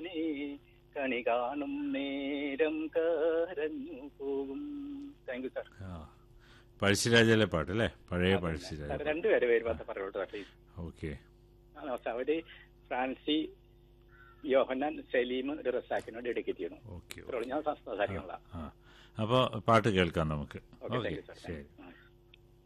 ഞാനേ കണി കാണും നേരം കരഞ്ഞു പോകും. Thank you sir. പഴശ്ശിരാജയിലെ പാട്ട് അല്ലേ? പഴയ പഴശ്ശിരാജ. രണ്ടുപേരെ പേര് മാത്രം പറയുള്ളൂ. ഓക്കെ. അവര് ഫ്രാൻസി, യോഹന്നാൻ, സലീം, റസാഖിനോട് ഡെഡിക്കേറ്റ് ചെയ്യണം. ഓക്കെ. ഞാൻ സംസാരിക്കണല്ലോ. അപ്പോൾ പാട്ട് കേൾക്കാം നമുക്ക്. ഓക്കെ, ശരി.